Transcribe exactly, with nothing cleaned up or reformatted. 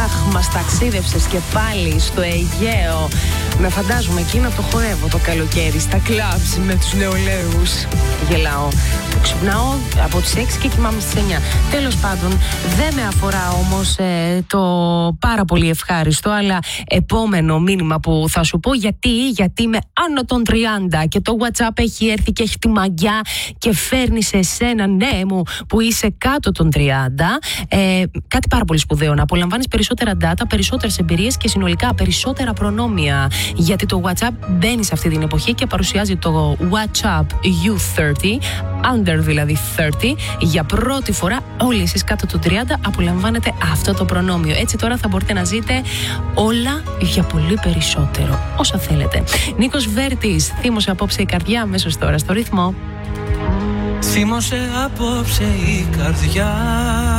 Αχ, μας ταξίδευσες και πάλι στο Αιγαίο. Με φαντάζομαι εκεί να το χορεύω το καλοκαίρι στα κλαμπς με τους νεολαίους. Γελάω. Ξυπνάω από τις έξι και κοιμάμαι στις εννιά. Τέλος πάντων, δεν με αφορά όμως ε, το πάρα πολύ ευχάριστο, αλλά επόμενο μήνυμα που θα σου πω. Γιατί, γιατί είμαι άνω των τριάντα και το WhatsApp έχει έρθει και έχει τη μαγιά και φέρνει σε εσένα, ναι μου, που είσαι κάτω των τριάντα, ε, κάτι πάρα πολύ σπουδαίο. Να απολαμβάνεις περισσότερα data, περισσότερες εμπειρίες και συνολικά περισσότερα προνόμια. Γιατί το WhatsApp μπαίνει σε αυτή την εποχή και παρουσιάζει το WhatsApp γιου θέρτι, under δηλαδή τριάντα. Για πρώτη φορά όλοι εσείς κάτω των τριάντα απολαμβάνετε αυτό το προνόμιο. Έτσι τώρα θα μπορείτε να ζείτε όλα για πολύ περισσότερο, όσα θέλετε. Νίκος Βέρτης, θύμωσε απόψε η καρδιά, αμέσως τώρα στο ρυθμό. Θύμωσε απόψε η καρδιά